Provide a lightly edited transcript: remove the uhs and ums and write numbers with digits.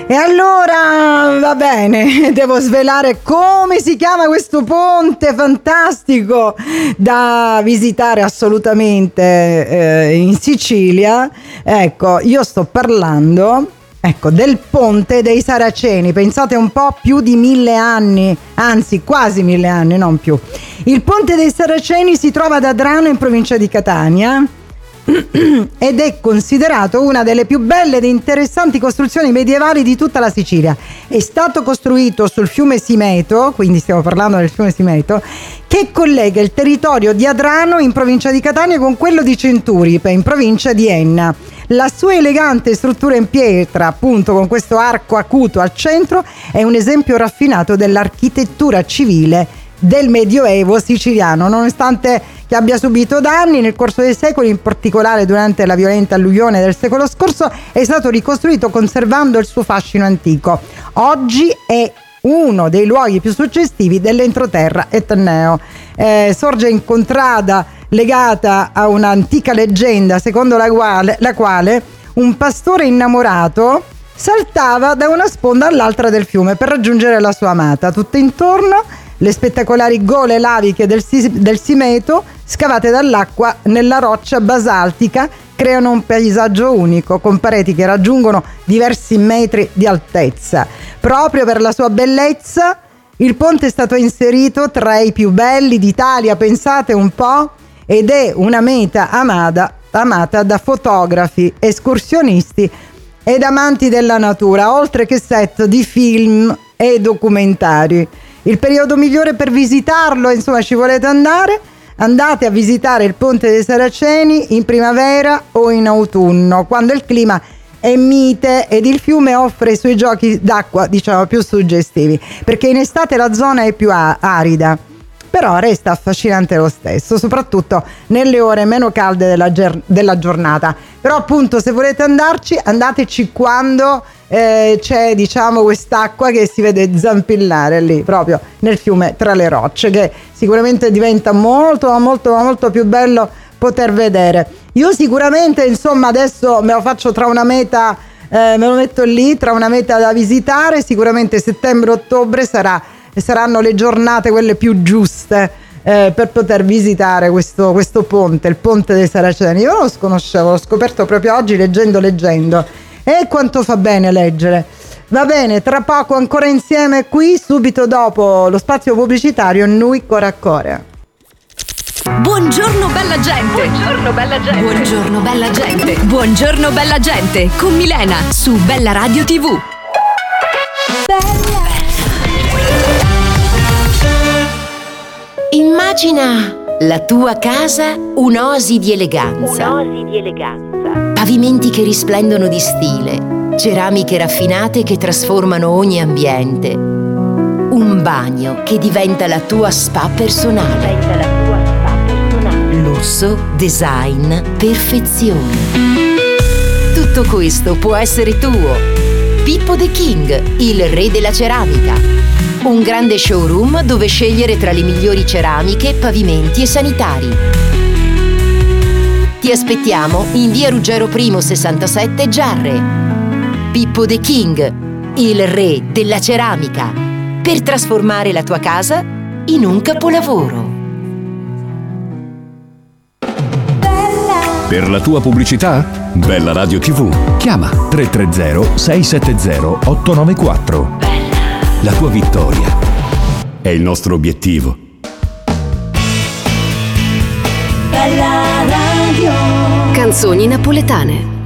E allora, va bene, devo svelare come si chiama questo ponte fantastico da visitare assolutamente in Sicilia. Ecco, io sto parlando, del ponte dei Saraceni. Pensate un po', più di 1000 anni, anzi quasi 1000 anni, non più. Il ponte dei Saraceni si trova ad Adrano, in provincia di Catania, ed è considerato una delle più belle ed interessanti costruzioni medievali di tutta la Sicilia. È stato costruito sul fiume Simeto, quindi stiamo parlando del fiume Simeto, che collega il territorio di Adrano, in provincia di Catania, con quello di Centuripe, in provincia di Enna. La sua elegante struttura in pietra, appunto con questo arco acuto al centro, è un esempio raffinato dell'architettura civile del Medioevo siciliano, nonostante che abbia subito danni nel corso dei secoli, in particolare durante la violenta alluvione del secolo scorso. È stato ricostruito conservando il suo fascino antico. Oggi è uno dei luoghi più suggestivi dell'entroterra etneo. Sorge in contrada legata a un'antica leggenda secondo la quale un pastore innamorato saltava da una sponda all'altra del fiume per raggiungere la sua amata. Tutto intorno le spettacolari gole laviche del Simeto, scavate dall'acqua nella roccia basaltica, creano un paesaggio unico, con pareti che raggiungono diversi metri di altezza. Proprio per la sua bellezza, il ponte è stato inserito tra i più belli d'Italia, pensate un po', ed è una meta amata da fotografi, escursionisti ed amanti della natura, oltre che set di film e documentari. Il periodo migliore per visitarlo, insomma, ci volete andare? Andate a visitare il Ponte dei Saraceni in primavera o in autunno, quando il clima è mite ed il fiume offre i suoi giochi d'acqua, diciamo, più suggestivi, perché in estate la zona è più arida, però resta affascinante lo stesso, soprattutto nelle ore meno calde della giornata. Però appunto, se volete andarci, andateci quando c'è, diciamo, quest'acqua che si vede zampillare lì proprio nel fiume tra le rocce, che sicuramente diventa molto più bello poter vedere. Io sicuramente, insomma, adesso me lo faccio tra una meta, me lo metto lì tra una meta da visitare. Sicuramente settembre-ottobre saranno le giornate quelle più giuste per poter visitare questo ponte, il Ponte dei Saraceni. Io non lo conoscevo, l'ho scoperto proprio oggi leggendo. E quanto fa bene leggere. Va bene, tra poco ancora insieme qui, subito dopo lo spazio pubblicitario, Nui Coracore. Buongiorno bella gente. Buongiorno bella gente. Buongiorno bella gente. Buongiorno bella gente, con Milena su Bella Radio TV. Bella. Immagina la tua casa un'oasi di eleganza. Pavimenti che risplendono di stile, ceramiche raffinate che trasformano ogni ambiente. Un bagno che diventa la tua spa personale. Lusso, design, perfezione. Tutto questo può essere tuo. Pippo The King, il re della ceramica. Un grande showroom dove scegliere tra le migliori ceramiche, pavimenti e sanitari. Ti aspettiamo in via Ruggero I 67 Giarre. Pippo The King, il re della ceramica, per trasformare la tua casa in un capolavoro. Per la tua pubblicità? Bella Radio TV. Chiama 330 670 894. La tua vittoria è il nostro obiettivo. Bella Radio. Canzoni napoletane.